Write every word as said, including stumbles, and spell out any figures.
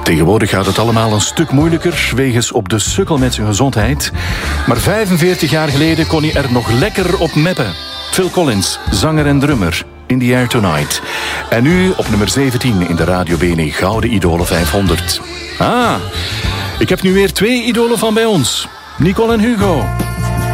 Tegenwoordig gaat het allemaal een stuk moeilijker, wegens op de sukkel met zijn gezondheid. Maar vijfenveertig jaar geleden kon hij er nog lekker op meppen. Phil Collins, zanger en drummer, In the Air Tonight. En nu op nummer zeventien in de Radio B N Gouden Idolen vijfhonderd. Ah, ik heb nu weer twee idolen van bij ons. Nicole en Hugo.